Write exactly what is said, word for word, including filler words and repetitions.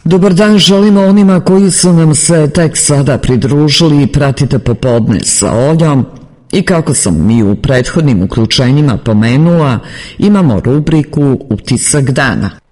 Dobar dan želimo onima koji su nam se tek sada pridružili i pratite Popodne sa Oljom. I kako sam mi u prethodnim uključenjima pomenula, imamo rubriku Utisak dana.